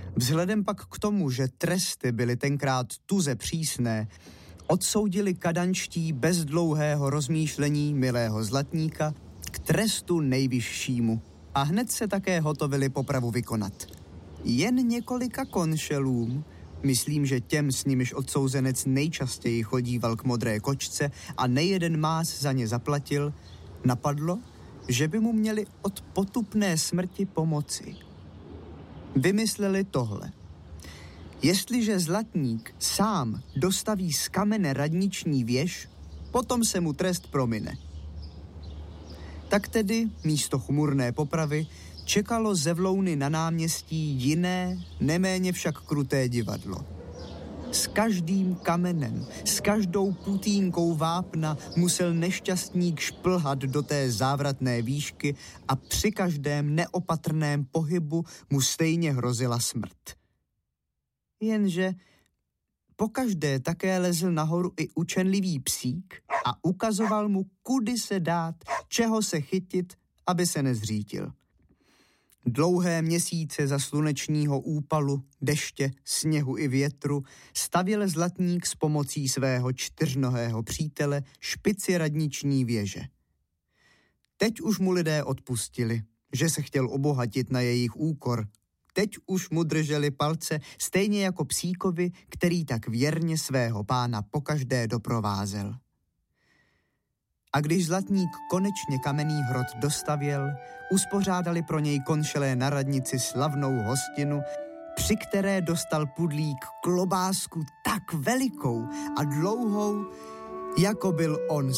Vzhledem pak k tomu, že tresty byly tenkrát tuze přísné, odsoudili kadanští bez dlouhého rozmýšlení milého zlatníka k trestu nejvyššímu a hned se také hotovili popravu vykonat. Jen několika konšelům, myslím, že těm, s nimiž odsouzenec nejčastěji chodíval k modré kočce a nejeden más za ně zaplatil, napadlo, že by mu měli od potupné smrti pomoci. Vymysleli tohle. Jestliže zlatník sám dostaví z kamene radniční věž, potom se mu trest promine. Tak tedy místo chmurné popravy čekalo ze Vlouny na náměstí jiné, neméně však kruté divadlo. S každým kamenem, s každou putínkou vápna musel nešťastník šplhat do té závratné výšky a při každém neopatrném pohybu mu stejně hrozila smrt. Jenže pokaždé také lezl nahoru i učenlivý psík a ukazoval mu, kudy se dát, čeho se chytit, aby se nezřítil. Dlouhé měsíce za slunečního úpalu, deště, sněhu i větru stavěl zlatník s pomocí svého čtyřnohého přítele špici radniční věže. Teď už mu lidé odpustili, že se chtěl obohatit na jejich úkor. Teď už mu drželi palce, stejně jako psíkovi, který tak věrně svého pána pokaždé doprovázel. A když zlatník konečně kamenný hrot dostavěl, uspořádali pro něj konšelé na radnici slavnou hostinu, při které dostal pudlík klobásku tak velikou a dlouhou, jako byl on